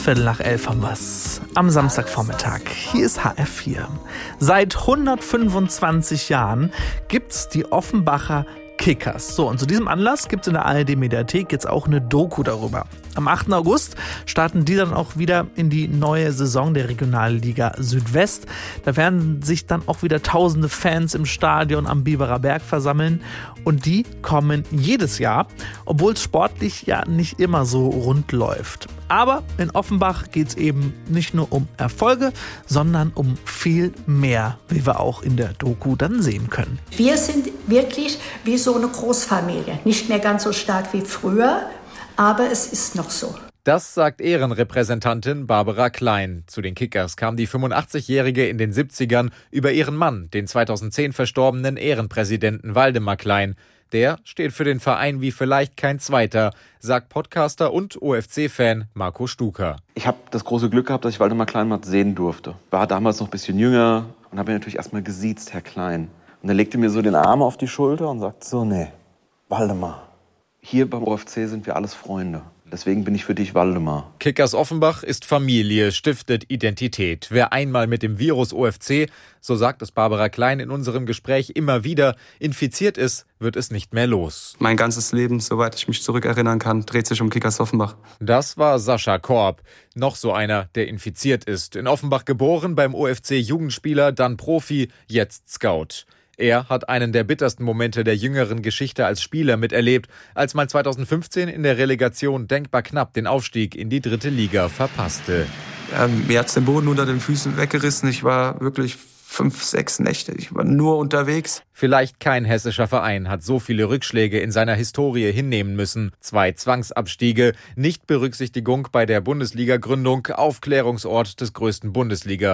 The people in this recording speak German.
11:15 haben wir's. Am Samstagvormittag. Hier ist HR4. Seit 125 Jahren gibt's die Offenbacher Kickers. So, und zu diesem Anlass gibt's in der ARD-Mediathek jetzt auch eine Doku darüber. Am 8. August starten die dann auch wieder in die neue Saison der Regionalliga Südwest. Da werden sich dann auch wieder tausende Fans im Stadion am Biberer Berg versammeln. Und die kommen jedes Jahr, obwohl es sportlich ja nicht immer so rund läuft. Aber in Offenbach geht's eben nicht nur um Erfolge, sondern um viel mehr, wie wir auch in der Doku dann sehen können. Wir sind wirklich wie so eine Großfamilie. Nicht mehr ganz so stark wie früher, aber es ist noch so. Das sagt Ehrenrepräsentantin Barbara Klein. Zu den Kickers kam die 85-Jährige in den 70ern über ihren Mann, den 2010 verstorbenen Ehrenpräsidenten Waldemar Klein. Der steht für den Verein wie vielleicht kein zweiter, sagt Podcaster und OFC-Fan Marco Stuker. Ich habe das große Glück gehabt, dass ich Waldemar Klein mal sehen durfte. War damals noch ein bisschen jünger und habe ihn natürlich erstmal gesiezt, Herr Klein. Und er legte mir so den Arm auf die Schulter und sagte so, nee, Waldemar, hier beim OFC sind wir alles Freunde. Deswegen bin ich für dich Waldemar. Kickers Offenbach ist Familie, stiftet Identität. Wer einmal mit dem Virus OFC, so sagt es Barbara Klein in unserem Gespräch immer wieder, infiziert ist, wird es nicht mehr los. Mein ganzes Leben, soweit ich mich zurückerinnern kann, dreht sich um Kickers Offenbach. Das war Sascha Korb, noch so einer, der infiziert ist. In Offenbach geboren, beim OFC Jugendspieler, dann Profi, jetzt Scout. Er hat einen der bittersten Momente der jüngeren Geschichte als Spieler miterlebt, als man 2015 in der Relegation denkbar knapp den Aufstieg in die 3. Liga verpasste. Mir hat's den Boden unter den Füßen weggerissen. Ich war wirklich 5, 6 Nächte. Ich war nur unterwegs. Vielleicht kein hessischer Verein hat so viele Rückschläge in seiner Historie hinnehmen müssen. 2 Zwangsabstiege, Nichtberücksichtigung bei der Bundesliga-Gründung, Aufklärungsort des größten Bundesliga